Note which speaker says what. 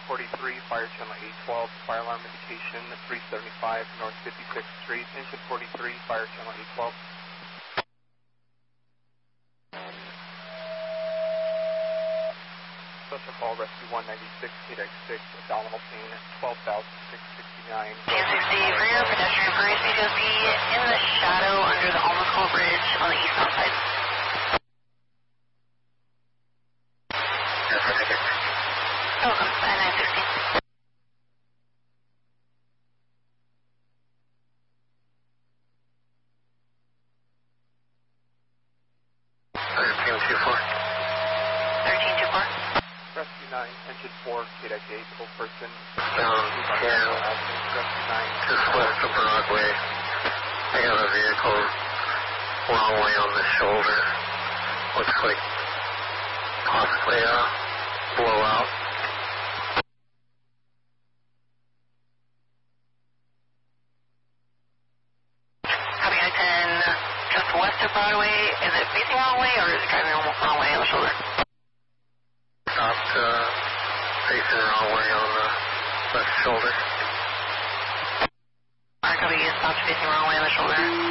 Speaker 1: 43, Fire Channel 812, fire alarm indication 375 North 56th Street. Engine 43, Fire Channel 812. Special call Rescue 196, KDEX 6, abdominal pain, 12,669.
Speaker 2: 1060 for your pedestrian for CTOC in the shadow under the Alma Cove Bridge on the eastbound side. Welcome, 916.
Speaker 1: Rescue 9, Engine 4, KDEX 8, full person.
Speaker 3: Down 10,
Speaker 1: Rescue 9.
Speaker 3: just west of Broadway. I got a vehicle long way on the shoulder. Looks like possibly a blowout.
Speaker 2: Copy, I-10, just west of Broadway. Is it facing wrong way or is it driving wrong way on the shoulder?
Speaker 3: Stopped facing the wrong way on the left shoulder.
Speaker 2: Alright, copy, stopped facing wrong way on the shoulder.